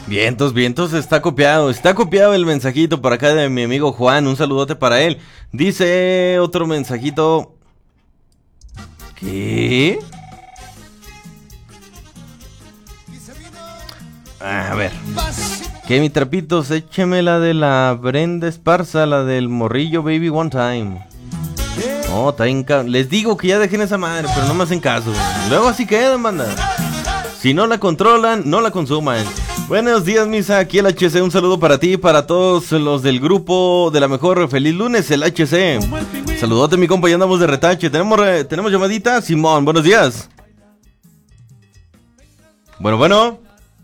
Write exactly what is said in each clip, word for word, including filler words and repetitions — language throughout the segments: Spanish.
Vientos, vientos, está copiado, está copiado el mensajito por acá de mi amigo Juan, un saludote para él. Dice otro mensajito. ¿Qué? A ver. Que mi trapitos, écheme la de la Brenda Esparza, la del morrillo Baby One Time. No, está bien ca- les digo que ya dejen esa madre, pero no me hacen caso. Luego así quedan, manda. Si no la controlan, no la consuman. Buenos días, Misa, aquí el H C, un saludo para ti y para todos los del grupo de la mejor. Feliz lunes, el H C. Saludote, mi compa, ya andamos de retache. ¿Tenemos, re- ¿tenemos llamadita? Simón, buenos días. Bueno, bueno.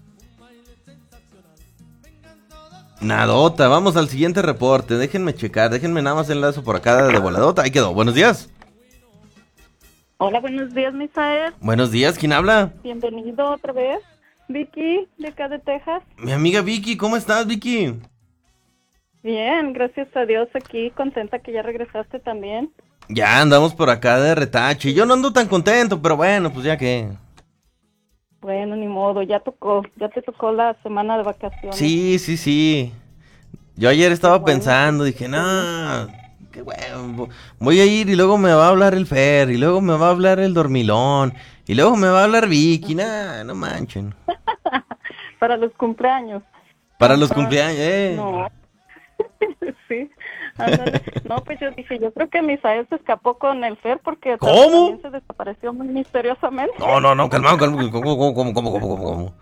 Nadota, vamos al siguiente reporte. Déjenme checar, déjenme nada más enlazo por acá de voladota. Ahí quedó, buenos días. Hola, buenos días, Misael. Buenos días, ¿quién habla? Bienvenido otra vez. Vicky, de acá de Texas. Mi amiga Vicky, ¿cómo estás, Vicky? Bien, gracias a Dios aquí, contenta que ya regresaste también. Ya andamos por acá de retache. Yo no ando tan contento, pero bueno, pues ya que... Bueno, ni modo, ya tocó, ya te tocó la semana de vacaciones. Sí, sí, sí. Yo ayer estaba Qué bueno. pensando, dije, no, qué bueno, voy a ir y luego me va a hablar el Fer, y luego me va a hablar el Dormilón, y luego me va a hablar Vicky, nah, no manchen. Para los cumpleaños. Para los cumpleaños, eh. No. Sí. Ándale. No, pues yo dije, yo creo que Misael se escapó con el Fer porque ¿Cómo? también se desapareció muy misteriosamente. No, no, no, calmado, calmado, ¿cómo, cómo, cómo, cómo, cómo, cómo?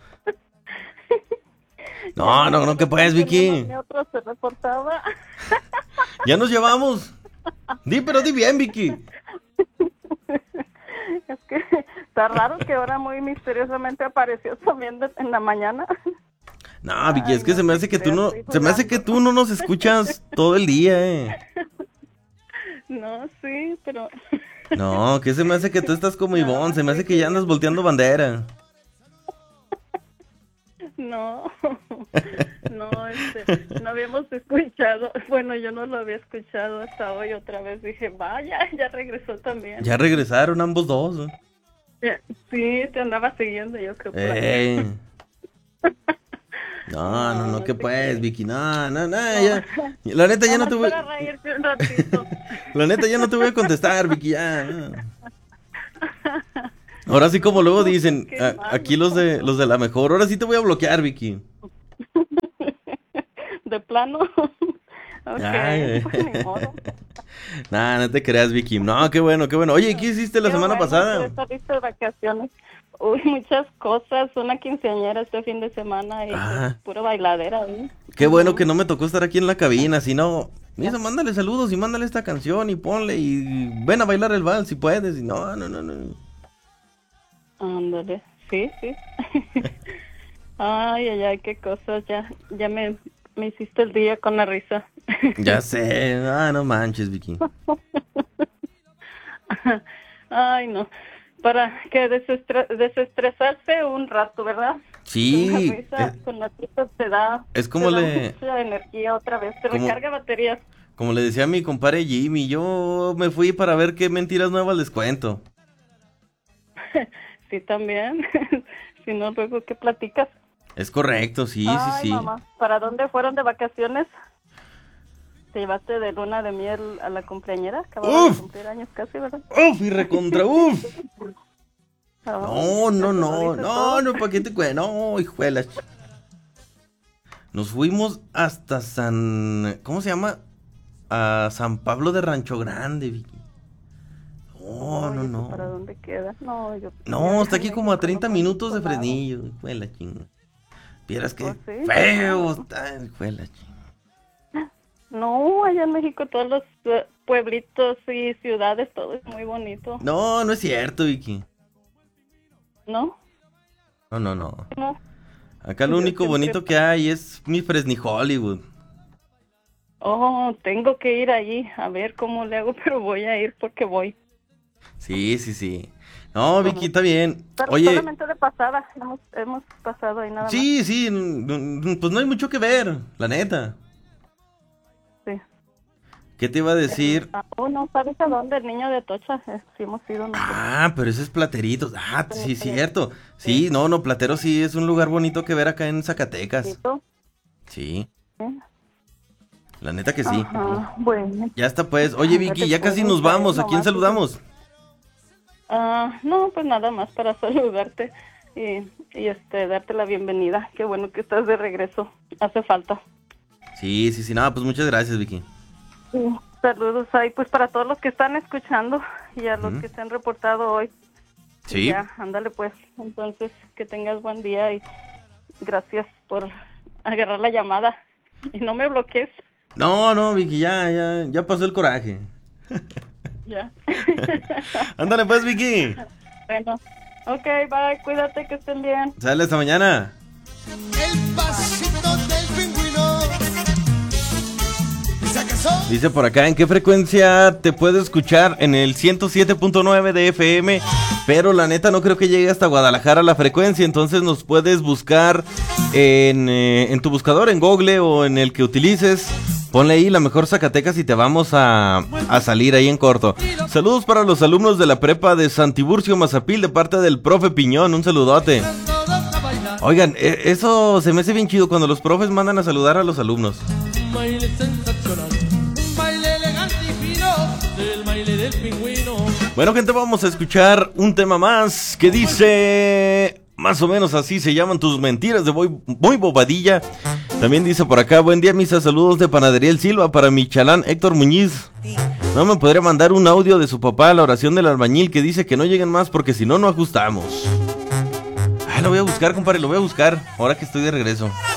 No, no, no, ¿qué pues, Vicky? Ni otro se reportaba. Ya nos llevamos. Di, pero di bien, Vicky. Es que está raro que ahora muy misteriosamente apareció también de- en la mañana. No, Vicky, Ay, es que no se me te hace que tú creas, no, estoy se me hace que jugando. tú no nos escuchas todo el día, eh. No, sí, pero No, que se me hace que tú estás como Ivonne, se me hace que ya andas volteando bandera. no, no, este, no habíamos escuchado, bueno, yo no lo había escuchado hasta hoy otra vez, dije, vaya, ya regresó también. Ya regresaron ambos dos. Ya, sí, te andaba siguiendo, yo creo. por ahí. Eh. No, no, no, No, que te pues, creo. Vicky, no, no, no, ya. La neta ya no te voy, Nomás para reírte un ratito. la neta ya no te voy a contestar, Vicky, ya. No. Ahora sí como luego dicen, Qué a- malo. aquí los de los de la mejor, ahora sí te voy a bloquear, Vicky. De plano. Ok, Ay. pues ni modo. Nah, no te creas, Vicky. No, qué bueno, qué bueno. Oye, ¿qué hiciste la Qué semana bueno pasada? que saliste de vacaciones. Uy, muchas cosas. Una quinceañera este fin de semana y Ah. pues, puro bailadera. ¿eh? Qué bueno Ujú. que no me tocó estar aquí en la cabina, si no, mira, mándale saludos y mándale esta canción y ponle y ven a bailar el vals si puedes. Y no, no, no, no. Ándale, sí, sí. Ay, ay, ay, qué cosas. Ya, ya me, me hiciste el día con la risa. Ya sé, ah, no manches, Vicky. Ay, no. Para que desestre- desestresarse un rato, ¿verdad? Sí, Con la risa, eh, con la risa te da, es como te da le- mucha energía otra vez, te como- recarga baterías. Como le decía a mi compadre Jimmy, yo me fui para ver qué mentiras nuevas les cuento. Sí, también. Si no, luego, ¿qué platicas? Es correcto, sí, Ay, sí, sí. mamá, ¿para dónde fueron de vacaciones? ¿Te llevaste de luna de miel a la cumpleañera? Acababa Uf. de cumplir años casi, ¿verdad? Uf, y recontra, uf. Ay, No, no, ya te lo no, dices no, todo. no, ¿para qué te cuento? No, hijuelas. Nos fuimos hasta San... ¿Cómo se llama? A San Pablo de Rancho Grande, Vicky. No, Ay, no, ¿eso no. ¿para dónde queda? No, yo... No, está aquí yo como a México treinta no minutos de conozco nada. Fresnillo, hijo de la chinga. Vieras que ¿Oh, sí? feo está, hijo de la chinga. No, allá en México todos los eh, pueblitos y ciudades, todo es muy bonito, No, no es cierto, Vicky. ¿no? No, no, no. No. Acá lo Yo único siempre- bonito que hay es mi Fresni Hollywood. Oh, tengo que ir allí a ver cómo le hago, pero voy a ir porque voy. Sí, sí, sí. No, Vicky, está bien. Pero Oye, solamente de pasada, hemos, hemos pasado ahí nada más. sí, sí, n- n- pues no hay mucho que ver, la neta. Sí. ¿Qué te iba a decir? Oh, no, ¿sabes a dónde? El niño de Atocha. Eh, sí hemos ido nosotros. Ah, pero ese es Plateritos. Ah, sí, cierto. Sí, no, no, Platero sí es un lugar bonito que ver acá en Zacatecas. Sí. La neta que sí. Ajá, bueno. Ya está pues. Oye, Vicky, ya casi nos vamos. ¿A quién saludamos? Ah, no, pues nada más para saludarte y, y este darte la bienvenida. Qué bueno que estás de regreso. Hace falta. Sí, sí, sí. Nada, pues muchas gracias, Vicky. Sí, saludos ahí, pues para todos los que están escuchando y a los Ujú. que se han reportado hoy. Sí. Ya, ándale pues. Entonces, que tengas buen día y gracias por agarrar la llamada. Y no me bloquees. No, no, Vicky, ya, ya, ya pasó el coraje. Ya. Ándale pues, Vicky. Bueno, ok, bye, cuídate, que estén bien. Sale esta mañana. El pasito del pingüino. Dice que son Dice por acá, ¿en qué frecuencia te puedo escuchar? En el ciento siete punto nueve de F M, pero la neta no creo que llegue hasta Guadalajara la frecuencia, entonces nos puedes buscar en, eh, en tu buscador, en Google o en el que utilices. Ponle ahí la mejor Zacatecas y te vamos a, a salir ahí en corto. Saludos para los alumnos de la prepa de Santiburcio Mazapil de parte del profe Piñón, un saludote. todos a bailar. Oigan, eh, eso se me hace bien chido cuando los profes mandan a saludar a los alumnos. Un baile sensacional, un baile elegante y fino, el baile del pingüino. Bueno, gente, vamos a escuchar un tema más que dice más o menos así, se llaman Tus Mentiras de Muy, muy Bobadilla. También dice por acá, buen día, misa, saludos de Panadería El Silva para mi chalán Héctor Muñiz. No me podría mandar un audio de su papá a la oración del albañil que dice que no lleguen más porque si no, no ajustamos. Ah, lo voy a buscar, compadre, lo voy a buscar ahora que estoy de regreso.